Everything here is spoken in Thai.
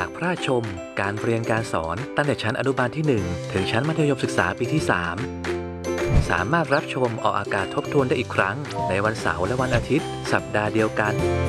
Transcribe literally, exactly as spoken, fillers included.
ากพระราชชมการเรียนการสอนตั้งแต่ชั้นอนุบาลที่ หนึ่ง ถึงชั้นมัธยมศึกษาปีที่ สาม สามารถรับชมออกอากาศทบทวนได้อีกครั้งในวันเสาร์และวันอาทิตย์สัปดาห์เดียวกัน